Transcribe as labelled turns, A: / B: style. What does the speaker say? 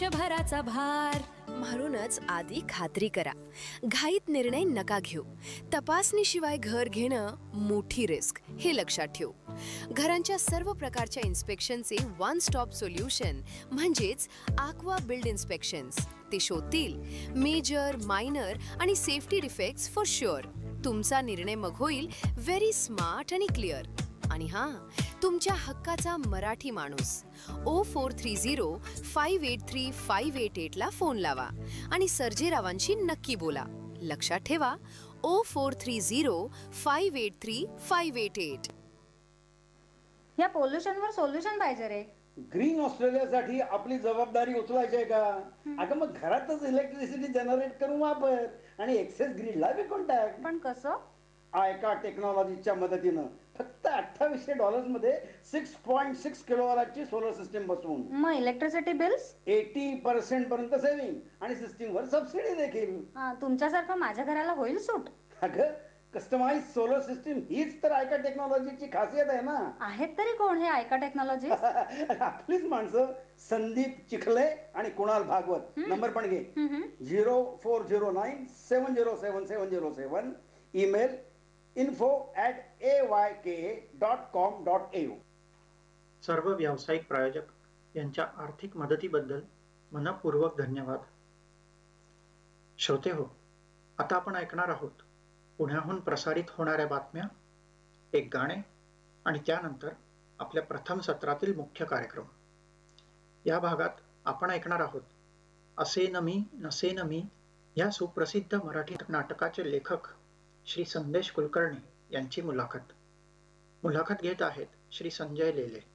A: भराचा भार.
B: म्हणूनच आधी खात्री करा, घाईत निर्णय नका घेऊ. तपासणीशिवाय घर घेणं मोठी रिस्क, हे लक्षात ठेवू. घरांच्या सर्व प्रकारच्या इन्स्पेक्शनचे वन स्टॉप सोल्युशन म्हणजेच आक्वा बिल्ड इन्स्पेक्शन्स. ते शोधतील मेजर, मायनर आणि सेफ्टी डिफेक्ट्स फॉर शुअर. तुमचा निर्णय मग होईल व्हेरी स्मार्ट आणि क्लिअर. आणि हां, तुमच्या हक्काचा मराठी माणूस 0430-583-588 ला फोन लावा आणि सर्जेरावांशी नक्की बोला. लक्षात ठेवा, 0430-583-588.
C: या पोल्युशनवर सोल्युशन पाहिजे रे.
D: ग्रीन ऑस्ट्रेलियासाठी आपली जबाबदारी उचलायची आहे का? अगं मग घरातच इलेक्ट्रिसिटी जनरेट करून वापर आणि एक्सेस ग्रीडला विकून टाक.
C: पण कसं?
D: आयका टेक्नॉलॉजीच्या मदतीनं फक्त $2800 मध्ये 6.6 किलोवॅटची सोलर सिस्टीम बसवून
C: मग इलेक्ट्रिसिटी बिल्स
D: 80% पर्यंत सेव्हिंग आणि सिस्टीमवर सबसिडी देखील.
C: तुमच्यासारखं माझ्या घराला होईल सूट.
D: अगं कस्टमाइज सोलर सिस्टीम हीच तर आयका टेक्नॉलॉजीची खासियत आहे ना.
C: आहेत तरी कोण हे आयका टेक्नॉलॉजी?
D: आपलीच माणसं, संदीप चिखले आणि कुणाल भागवत. नंबर पण घे, 0409707707. Email info@ayka.com.au.
E: सर्व व्यावसायिक प्रायोजक यांच्या आर्थिक मदतीबद्दल मनपूर्वक धन्यवाद. श्रोते हो, आता आपण ऐकणार आहोत पुण्याहून प्रसारित होणाऱ्या बातम्या, एक गाणे आणि त्यानंतर आपल्या प्रथम सत्रातील मुख्य कार्यक्रम. या भागात आपण ऐकणार आहोत असे न मी नसे न मी या सुप्रसिद्ध मराठी नाटकाचे लेखक श्री संदेश कुलकर्णी यांची मुलाखत घेत आहेत श्री संजय लेले.